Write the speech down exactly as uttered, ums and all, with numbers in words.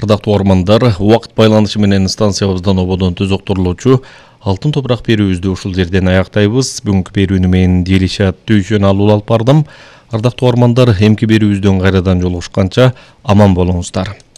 Ардактуу ормандар, убакыт байланышы менен станциябыздан ободон түзөктөрүлүүчү алтын топурак берүүбүздү ушул жерден аяктайбыз. Бүгүнкү берүүнү мен Делишат Түйшөн алып алып бардым. Ардактуу ормандар, эмки берүүбүздөн кайрадан жолугушканча аман болуңуздар.